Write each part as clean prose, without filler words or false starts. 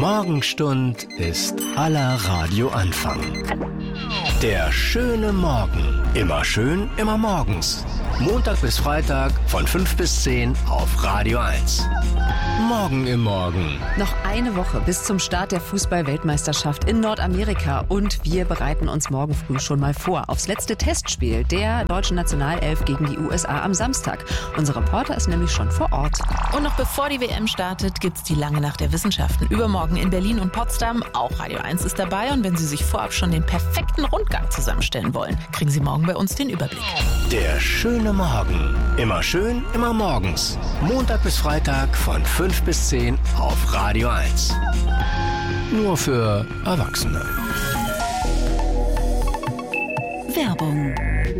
Morgenstund ist aller Radioanfang. Der schöne Morgen. Immer schön, immer morgens. Montag bis Freitag von 5 bis 10 auf Radio 1. Morgen im Morgen. Noch eine Woche bis zum Start der Fußball-Weltmeisterschaft in Nordamerika. Und wir bereiten uns morgen früh schon mal vor aufs letzte Testspiel der deutschen Nationalelf gegen die USA am Samstag. Unser Reporter ist nämlich schon vor Ort. Und noch bevor die WM startet, gibt's die lange Nacht der Wissenschaften. Übermorgen in Berlin und Potsdam. Auch Radio 1 ist dabei. Und wenn Sie sich vorab schon den perfekten Rundgang zusammenstellen wollen, kriegen Sie morgen bei uns den Überblick. Der schöne Morgen. Immer schön, immer morgens. Montag bis Freitag von 5 bis 10 auf Radio 1. Nur für Erwachsene. Werbung.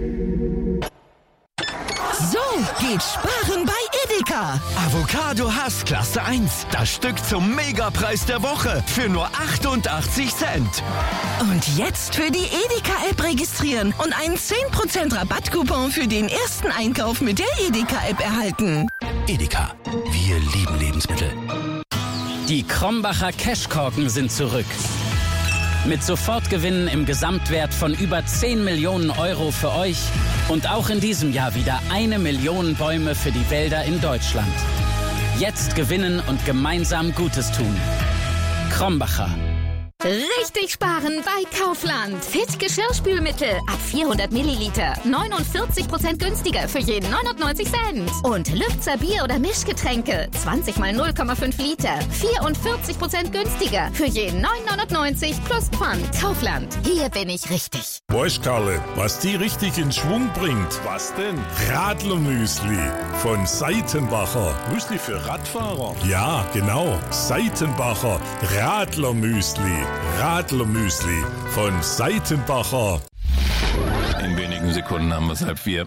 So geht Sparen bei Edeka. Avocado Hass Klasse 1. Das Stück zum Megapreis der Woche für nur 88 Cent. Und jetzt für die Edeka-App registrieren und einen 10% Rabattcoupon für den ersten Einkauf mit der Edeka-App erhalten. Edeka. Wir lieben Lebensmittel. Die Krombacher Cashkorken sind zurück. Mit Sofortgewinnen im Gesamtwert von über 10 Millionen Euro für euch und auch in diesem Jahr wieder 1 Million Bäume für die Wälder in Deutschland. Jetzt gewinnen und gemeinsam Gutes tun. Krombacher. Richtig sparen bei Kaufland. Fit Geschirrspülmittel ab 400 Milliliter. 49% günstiger für jeden 99 Cent. Und Lübzer Bier- oder Mischgetränke. 20 mal 0,5 Liter. 44% günstiger für jeden 9,99 plus Pfand. Kaufland. Hier bin ich richtig. Weißt Karle, was die richtig in Schwung bringt? Was denn? Radlermüsli von Seitenbacher. Müsli für Radfahrer? Ja, genau. Seitenbacher Radlermüsli. Radlermüsli von Seitenbacher. In wenigen Sekunden haben wir es 3:30.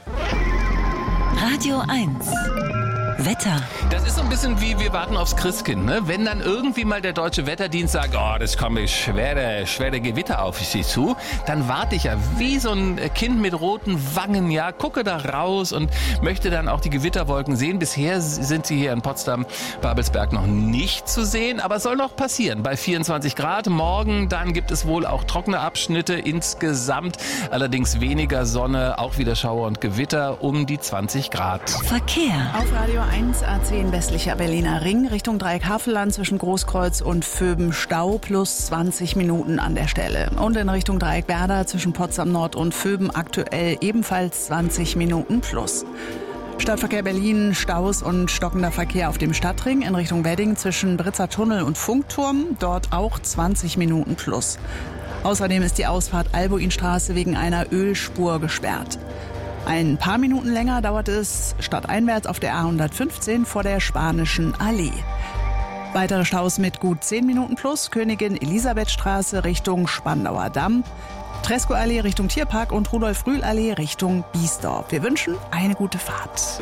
Radio 1. Wetter. Das ist so ein bisschen wie wir warten aufs Christkind, ne? Wenn dann irgendwie mal der deutsche Wetterdienst sagt, oh, das kommt schwere Gewitter auf sie zu, dann warte ich ja wie so ein Kind mit roten Wangen, ja, gucke da raus und möchte dann auch die Gewitterwolken sehen. Bisher sind sie hier in Potsdam, Babelsberg noch nicht zu sehen, aber es soll noch passieren. Bei 24 Grad morgen, dann gibt es wohl auch trockene Abschnitte insgesamt, allerdings weniger Sonne, auch wieder Schauer und Gewitter um die 20 Grad. Verkehr. Auf Radio 1 A10 westlicher Berliner Ring Richtung Dreieck Havelland zwischen Großkreuz und Vöben Stau plus 20 Minuten an der Stelle. Und in Richtung Dreieck Werder zwischen Potsdam Nord und Vöben aktuell ebenfalls 20 Minuten plus. Stadtverkehr Berlin, Staus und stockender Verkehr auf dem Stadtring in Richtung Wedding zwischen Britzer Tunnel und Funkturm, dort auch 20 Minuten plus. Außerdem ist die Ausfahrt Albuinstraße wegen einer Ölspur gesperrt. Ein paar Minuten länger dauert es stadteinwärts auf der A115 vor der Spanischen Allee. Weitere Staus mit gut 10 Minuten plus: Königin Elisabethstraße Richtung Spandauer Damm, Tresco-Allee Richtung Tierpark und Rudolf-Rühl-Allee Richtung Biesdorf. Wir wünschen eine gute Fahrt.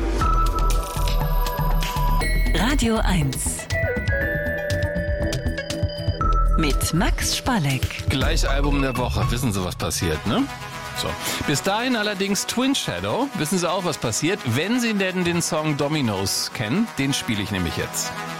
Radio 1. Mit Max Spalleck. Gleich Album der Woche. Wissen Sie, was passiert, ne? So. Bis dahin allerdings Twin Shadow. Wissen Sie auch, was passiert? Wenn Sie denn den Song Dominoes kennen, den spiele ich nämlich jetzt.